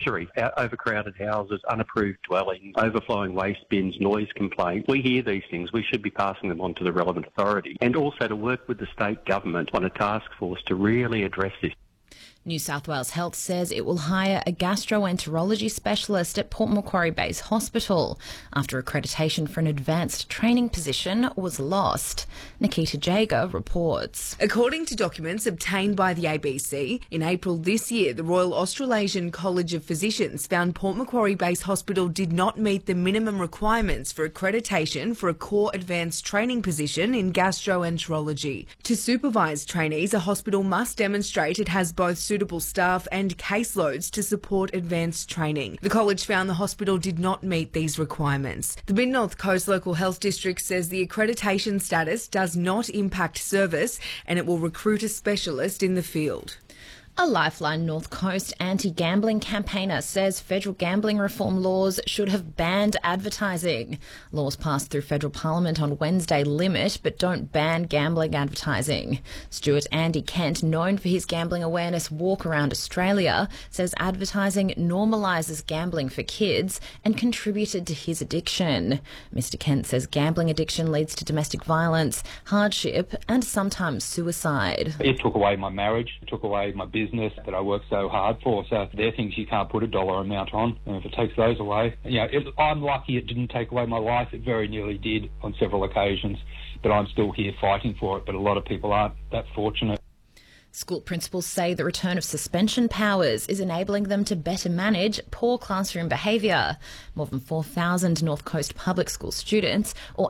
unnecessary. Overcrowded houses, unapproved dwellings, overflowing waste bins, noise complaints. We hear these things. We should be passing them on to the relevant authority, and also to work with the state government on a task force to really address this. New South Wales Health says it will hire a gastroenterology specialist at Port Macquarie Base Hospital after accreditation for an advanced training position was lost. Nikita Jager reports. According to documents obtained by the ABC, in April this year, the Royal Australasian College of Physicians found Port Macquarie Base Hospital did not meet the minimum requirements for accreditation for a core advanced training position in gastroenterology. To supervise trainees, a hospital must demonstrate it has both suitable staff and caseloads to support advanced training. The college found the hospital did not meet these requirements. The Mid North Coast Local Health District says the accreditation status does not impact service and it will recruit a specialist in the field. A Lifeline North Coast anti-gambling campaigner says federal gambling reform laws should have banned advertising. Laws passed through federal parliament on Wednesday limit but don't ban gambling advertising. Stewart Andy Kent, known for his gambling awareness walk around Australia, says advertising normalises gambling for kids and contributed to his addiction. Mr Kent says gambling addiction leads to domestic violence, hardship and sometimes suicide. It took away my marriage, it took away my business that I worked so hard for. So they're things you can't put a dollar amount on. And if it takes those away, I'm lucky it didn't take away my life. It very nearly did on several occasions, but I'm still here fighting for it. But a lot of people aren't that fortunate. School principals say the return of suspension powers is enabling them to better manage poor classroom behaviour. More than 4,000 North Coast public school students, or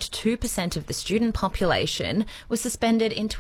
8.2% of the student population, were suspended in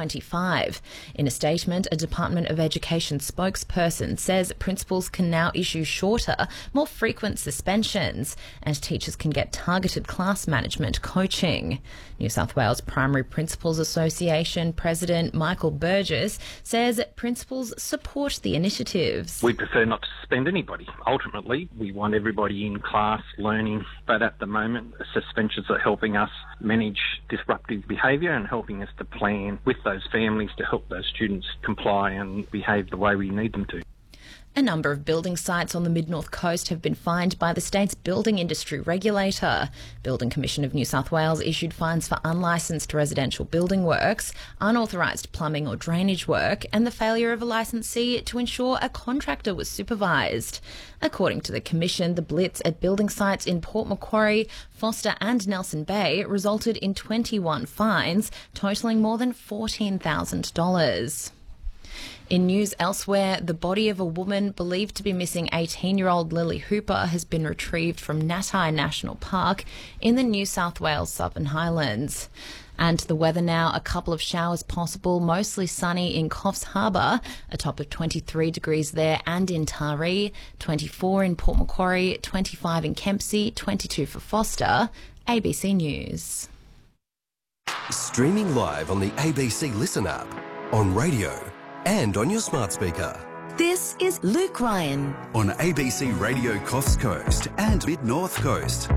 2025. In a statement, a Department of Education spokesperson says principals can now issue shorter, more frequent suspensions, and teachers can get targeted class management coaching. New South Wales Primary Principals Association President Michael Burgess says principals support the initiatives. We prefer not to suspend anybody. Ultimately, we want everybody in class learning, but at the moment, suspensions are helping us manage disruptive behaviour and helping us to plan with those families to help those students comply and behave the way we need them to. A number of building sites on the Mid-North Coast have been fined by the state's building industry regulator. Building Commission of New South Wales issued fines for unlicensed residential building works, unauthorised plumbing or drainage work, and the failure of a licensee to ensure a contractor was supervised. According to the Commission, the blitz at building sites in Port Macquarie, Foster and Nelson Bay resulted in 21 fines, totalling more than $14,000. In news elsewhere, the body of a woman believed to be missing 18-year-old Lily Hooper has been retrieved from Natai National Park in the New South Wales Southern Highlands. And the weather now, a couple of showers possible, mostly sunny in Coffs Harbour, a top of 23 degrees there and in Taree, 24 in Port Macquarie, 25 in Kempsey, 22 for Foster. ABC News. Streaming live on the ABC Listen app, on radio and on your smart speaker. This is Luke Ryan on ABC Radio Coffs Coast and Mid-North Coast.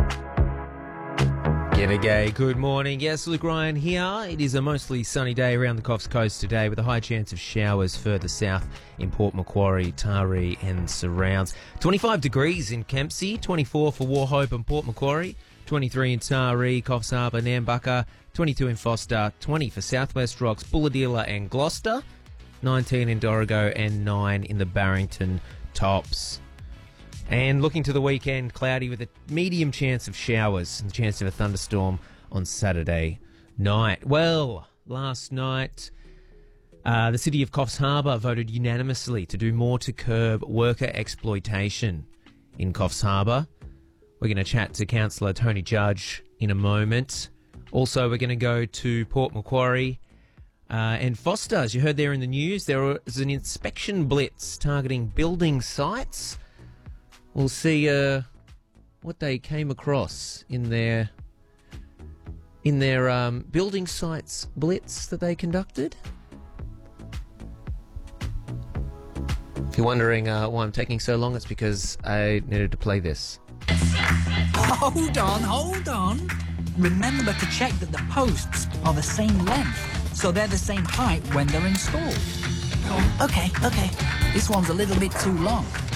G'day, good morning. Yes, Luke Ryan here. It is a mostly sunny day around the Coffs Coast today with a high chance of showers further south in Port Macquarie, Taree and surrounds. 25 degrees in Kempsey, 24 for Wauchope and Port Macquarie, 23 in Taree, Coffs Harbour, Nambucca, 22 in Foster, 20 for Southwest Rocks, Bulahdelah and Gloucester, 19 in Dorrigo and 9 in the Barrington Tops. And looking to the weekend, cloudy with a medium chance of showers and chance of a thunderstorm on Saturday night. Well, last night, the City of Coffs Harbour voted unanimously to do more to curb worker exploitation in Coffs Harbour. We're going to chat to Councillor Tony Judge in a moment. Also, we're going to go to Port Macquarie and Foster. As you heard there in the news, there was an inspection blitz targeting building sites. We'll see what they came across in their building sites blitz that they conducted. If you're wondering why I'm taking so long, it's because I needed to play this. Hold on. Remember to check that the posts are the same length, so they're the same height when they're installed. Okay. This one's a little bit too long.